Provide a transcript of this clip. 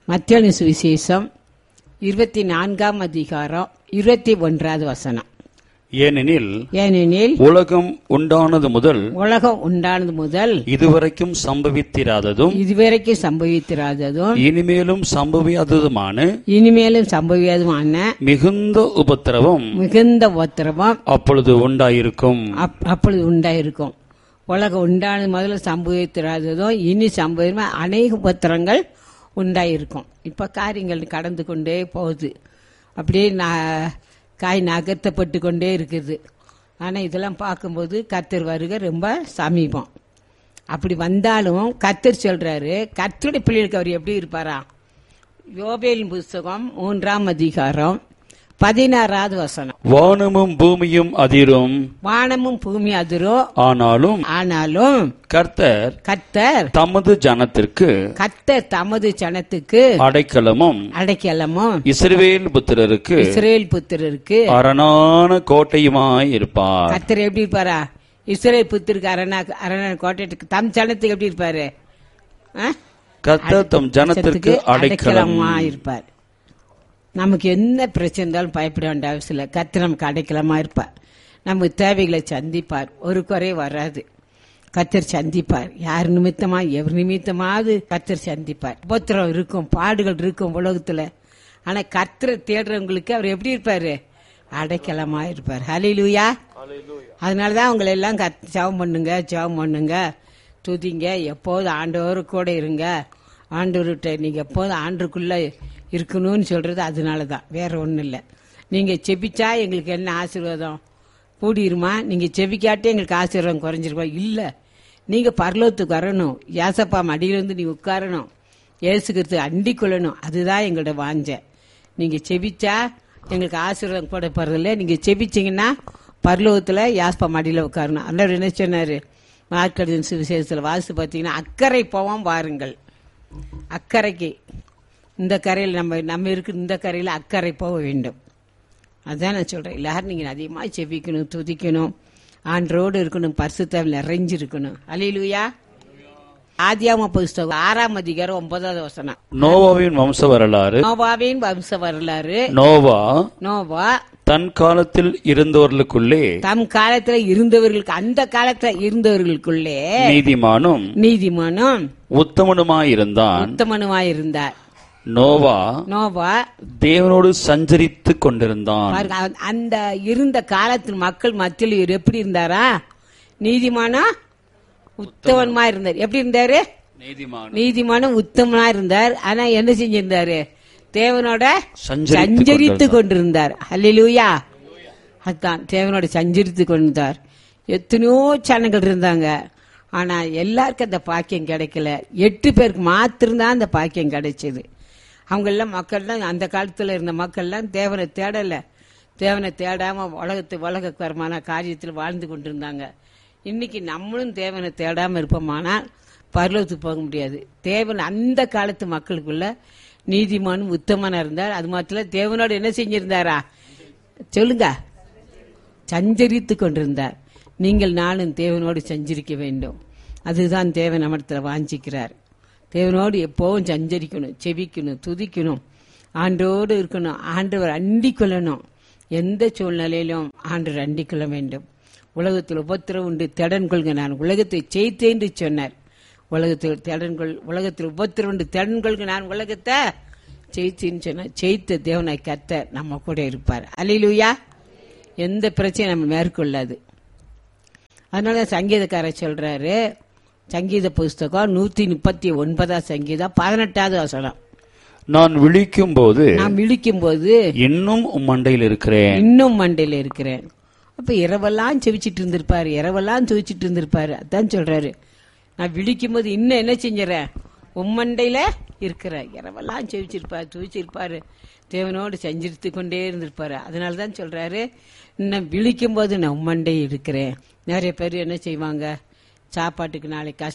மத்தேயு சுவிசேஷம் 24 அதிகாரம் 21 வசனம். ஏனெனில் உலகம் உண்டானது முதல் இதுவரைக்கும் சம்பவித்திராததும் இனிமேலும் சம்பவியாததுமான மிகுந்த உபத்திரவம் அப்பொழுது உண்டாயிருக்கும். உலகம் உண்டானது முதல்ல சம்பவித்திராததும் இனி சம்பவமா அநேக உபத்திரங்கள் உண்டாயிருக்கும். இப்ப காரியங்கள் கடந்து கொண்டே போகுது, அப்படியே காய் நகர்த்தப்பட்டு கொண்டே இருக்குது. ஆனால் இதெல்லாம் பார்க்கும்போது கர்த்தர் வருகை ரொம்ப சமீபம். அப்படி வந்தாலும் கர்த்தர் சொல்றாரு, கர்த்தருடைய பிள்ளைகளுக்கு அவர் எப்படி இருப்பாரா? யோபேலின் புஸ்தகம் 3 அதிகாரம் 16 வசனம். வானமும் பூமியும் அதிரும், ஆனாலும் கர்த்தர் தமது ஜனத்திற்கு அடைக்கலமும் இஸ்ரவேல் புத்திரருக்கு அரணான கோட்டையுமாய் இருப்பார். கர்த்தர் எப்படி இருப்பாரா? இஸ்ரவேல் புத்திரருக்கு அரணான கோட்டை. தம் ஜனத்துக்கு எப்படி இருப்பாரு? கர்த்தர் தம் ஜனத்திற்கு அடைக்கலமாய் இருப்பார். நமக்கு என்ன பிரச்சனை இருந்தாலும் பயப்பட வேண்டிய அவசியம் இல்லை. கர்த்தர் நமக்கு அடைக்கலமா இருப்பார். நமக்கு தேவைகளை சந்திப்பார். ஒரு குறை வராது. கர்த்தர் சந்திப்பார். யார் நிமித்தமா எவர் நிமித்தமாவது கர்த்தர் சந்திப்பார். உபத்திரம் இருக்கும், பாடுகள் இருக்கும் உலகத்துல. ஆனா கர்த்தரை தேடுறவங்களுக்கு அவர் எப்படி இருப்பாரு? அடைக்கலமா இருப்பார். ஹல்லேலூயா. அதனாலதான் அவங்களை எல்லாம் ஜெபம் பண்ணுங்க, துதிங்க, எப்போதும் ஆண்டவரு கூட இருங்க. ஆண்டவர்கிட்ட நீங்க எப்போதும் ஆண்டுக்குள்ள இருக்கணும்னு சொல்றது அதனாலதான், வேற ஒன்றும் இல்லை. நீங்க செபிச்சா எங்களுக்கு என்ன ஆசீர்வாதம் கூடிருமா? நீங்க செபிக்காட்டே எங்களுக்கு ஆசீர்வாதம் குறைஞ்சிருப்பா? இல்லை, நீங்க பரலோகத்துக்கு வரணும். ஏசப்பா மடியிலிருந்து நீ உட்காரணும், ஏசுக்கிறது அண்டி கொள்ளணும். அதுதான் எங்களோட வாஞ்ச. நீங்க செபிச்சா எங்களுக்கு ஆசீர்வாதம் கூட போறதில்ல. நீங்க செபிச்சீங்கன்னா பரலோகத்துல யாஸ்பா மடியில உட்காரணும். அண்ணர் என்ன சொன்னாரு? மார்க்கெட் சுவிசேஷத்துல வாசி பார்த்தீங்கன்னா, அக்கறை போவோம் வாருங்கள். அக்கறைக்கு இந்த கரையில் நம்ம இருக்கு, இந்த கரையில் அக்கறை போக வேண்டும். அதான் நான் சொல்றேன். எல்லாரும் நீங்க அதிகமா செபிக்கணும், துதிக்கணும், ஆண்டரோடு இருக்கணும், பரிசுத்தாவில் நிறைஞ்சிருக்கணும். அல்லேலூயா. ஆதியாகம புஸ்தகம் 6 அதிகாரம் 9 வசனம். நோவாவின் வம்ச வரலாறு. நோவா தன் காலத்தில் இருந்தவர்களுக்குள்ளே, அந்த காலத்துல இருந்தவர்களுக்குள்ளே நீதிமானும் உத்தமனுமாயிருந்தார். நோவா தேவனோடு சஞ்சரித்து கொண்டிருந்தான். அந்த இருந்த காலத்தில் மக்கள் மத்தியில் இவர் எப்படி இருந்தாரா? நீதிமானா உத்தமனுமா இருந்தார். எப்படி இருந்தாரு? நீதிமானும் உத்தமனா இருந்தார். ஆனா என்ன செஞ்சிருந்தாரு? தேவனோட சஞ்சரித்து கொண்டிருந்தார். அல்லேலூயா. அதான் தேவனோட சஞ்சரித்து கொண்டிருந்தார். எத்தனையோ சேனல்கள் இருந்தாங்க, ஆனா எல்லாருக்கும் அந்த பாக்கியம் கிடைக்கல. 8 பேருக்கு மாத்திரம்தான் அந்த பாக்கியம் கிடைச்சது. அவங்க எல்லாம் மக்கள்லாம், அந்த காலத்துல இருந்த மக்கள்லாம் தேவனை தேடல. தேவனை தேடாம உலகக்கரமான காரியத்தில் வாழ்ந்து கொண்டிருந்தாங்க. இன்னைக்கு நம்மளும் தேவனை தேடாம இருப்போமானால் பரலோகத்துக்கு போக முடியாது. தேவன் அந்த காலத்து மக்களுக்குள்ள நீதிமானும் உத்தமனா இருந்தார். அது மாத்திரம் தேவனோடு என்ன செஞ்சிருந்தாரா? சொல்லுங்க, சஞ்சரித்து கொண்டிருந்தார். நீங்கள் நானும் தேவனோடு சஞ்சரிக்க வேண்டும். அதுதான் தேவன் நம்மிடத்துல வாஞ்சிக்கிறார். தேவனோடு எப்பவும் சஞ்சரிக்கணும், செபிக்கணும், துதிக்கணும், ஆண்டோடு இருக்கணும், ஆண்டவர் அண்டிக் கொள்ளணும். எந்த சூழ்நிலையிலும் ஆண்டவர் அண்டிக் கொள்ள வேண்டும். உலகத்தில் உபத்திரம் உண்டு, திடன் கொள்க, நான் உலகத்தை ஜெயித்தேன் என்று சொன்னார். உலகத்தில் உபத்திரம் உண்டு, திடன் கொள்க, நான் உலகத்தை ஜெயித்தேன்னு சொன்னார். ஜெயித்த தேவனாய் கர்த்தர் நம்ம கூட இருப்பார். அல்லேலூயா. எந்த பிரச்சனையும் நம்ம மேற்கொள்ளாது. அதனால சங்கீதக்காரர் சொல்றாரு, சங்கீத புஸ்தகம் 139 சங்கீதம் 18 வசனம். நான் விழிக்கும் போது இன்னும் மண்டையில் இருக்கிறேன். அப்ப இரவெல்லாம் செவிச்சிட்டு இருந்திருப்பாரு. அதான் சொல்றாரு, நான் விழிக்கும் போது இன்னும் என்ன செஞ்சுறேன்? உம்மண்டையில இருக்கிற. இரவெல்லாம் துவிச்சிருப்பாரு, தேவனோடு சஞ்சரித்து கொண்டே இருந்திருப்பாரு. அதனாலதான் சொல்றாரு, இன்னும் விழிக்கும் போது நான் உம்மண்டை இருக்கிறேன். நிறைய பேர் என்ன செய்வாங்க? சாப்பாட்டுக்கு நாளைக்கு